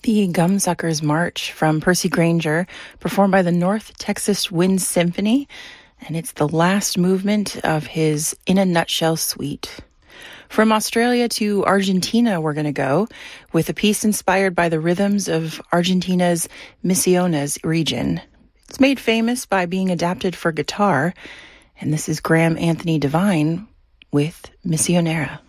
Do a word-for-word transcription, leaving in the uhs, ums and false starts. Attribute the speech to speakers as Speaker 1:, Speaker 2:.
Speaker 1: the Gumsuckers March from Percy Grainger, performed by the North Texas Wind Symphony, and it's the last movement of his In a Nutshell suite. From Australia to Argentina, we're going to go with a piece inspired by the rhythms of Argentina's Misiones region. It's made famous by being adapted for guitar, and this is Graham Anthony Devine with Misionera.